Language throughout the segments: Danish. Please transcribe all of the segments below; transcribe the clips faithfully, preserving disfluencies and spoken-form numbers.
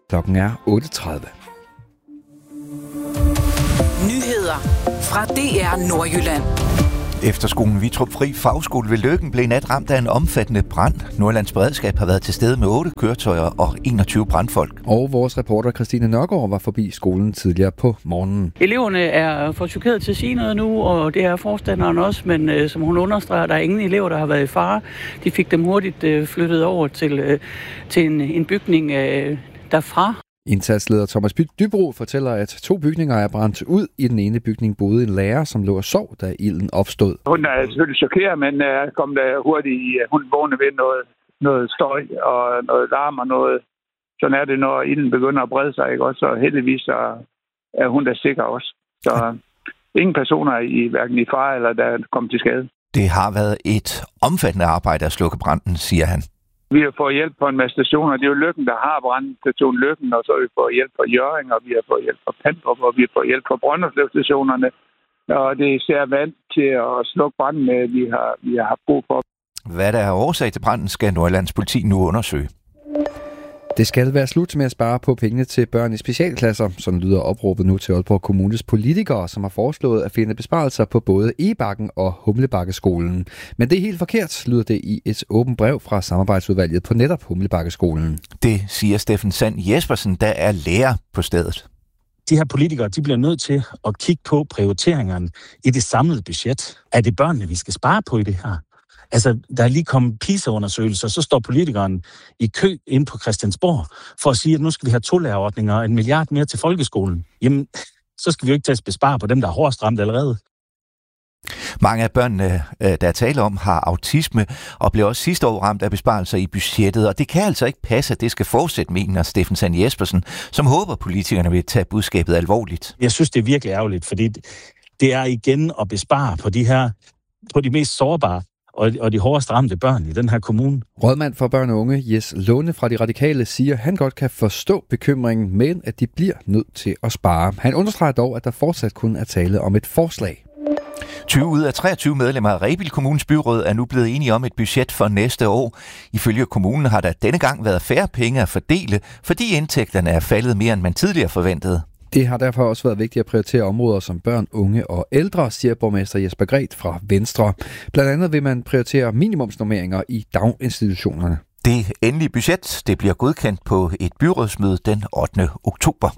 Klokken er otte tredive. Nyheder fra D R Nordjylland. Efterskolen Vitrup Fri Fagskole ved Løkken blev i nat ramt af en omfattende brand. Nordlands Beredskab har været til stede med otte køretøjer og enogtyve brandfolk. Og vores reporter Christine Nørgaard var forbi skolen tidligere på morgenen. Eleverne er for chokeret til at sige noget nu, og det er forstanderen også, men øh, som hun understreger, der er ingen elever, der har været i fare. De fik dem hurtigt øh, flyttet over til, øh, til en, en bygning øh, derfra. Indsatsleder Thomas Dybro fortæller, at to bygninger er brændt ud. I den ene bygning boede en lærer, som lå og sov, da ilden opstod. Hun er selvfølgelig chokeret, men uh, kom der hurtigt. Hun vågnede ved noget, noget støj og noget larm og noget. Sådan er det, når ilden begynder at brede sig, ikke også? Og heldigvis er, er hun der sikker også. Så ingen personer i hverken i fare eller der er kommet til skade. Det har været et omfattende arbejde at slukke branden, siger han. Vi har fået hjælp på en masse stationer. Det er jo Løkken, der har brændt stationen Løkken, og så har vi fået hjælp fra Hjørring, og vi har fået hjælp fra Pandrup, og vi har fået hjælp fra Brønderslev-stationerne. Og det er især vand til at slukke branden med, vi har, vi har haft brug for. Hvad der er årsag til branden, skal Nordjyllands politi nu undersøge. Det skal være slut med at spare på pengene til børn i specialklasser. Sådan lyder opråbet nu til Aalborg Kommunes politikere, som har foreslået at finde besparelser på både Egebakken og Humlebakkeskolen. Men det er helt forkert, lyder det i et åbent brev fra samarbejdsudvalget på netop Humlebakkeskolen. Det siger Steffen Sand Jespersen, der er lærer på stedet. De her politikere, de bliver nødt til at kigge på prioriteringerne i det samlede budget. Er det børnene, vi skal spare på i det her? Altså, der er lige kommet PISA-undersøgelser, så står politikeren i kø inde på Christiansborg for at sige, at nu skal vi have tolærerordninger og en milliard mere til folkeskolen. Jamen, så skal vi jo ikke tage at bespare på dem, der er hårdest ramt allerede. Mange af børnene, der er tale om, har autisme og blev også sidste år ramt af besparelser i budgettet, og det kan altså ikke passe, at det skal fortsætte, mener Steffen Sand Jespersen, som håber, politikerne vil tage budskabet alvorligt. Jeg synes, det er virkelig ærgerligt, fordi det er igen at bespare på de her, på de mest sårbare og de hårdest ramte børn i den her kommune. Rådmand for børn og unge, Jes Lunde fra De Radikale, siger, at han godt kan forstå bekymringen, men at de bliver nødt til at spare. Han understreger dog, at der fortsat kun er tale om et forslag. tyve ud af treogtyve medlemmer af Rebild Kommunes byråd er nu blevet enige om et budget for næste år. Ifølge kommunen har der denne gang været færre penge at fordele, fordi indtægterne er faldet mere, end man tidligere forventede. Det har derfor også været vigtigt at prioritere områder som børn, unge og ældre, siger borgmester Jesper Gret fra Venstre. Blandt andet vil man prioritere minimumsnormeringer i daginstitutionerne. Det endelige budget det bliver godkendt på et byrådsmøde den ottende oktober.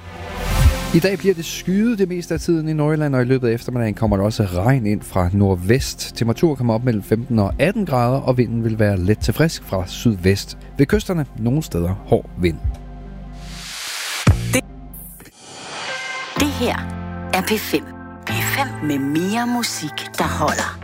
I dag bliver det skyet det meste af tiden i Nordjylland, og i løbet af eftermiddagen kommer der også regn ind fra nordvest. Temperaturen kommer op mellem femten og atten grader, og vinden vil være let til frisk fra sydvest. Ved kysterne nogle steder hård vind. Det her er P fem. P fem med mere musik, der holder.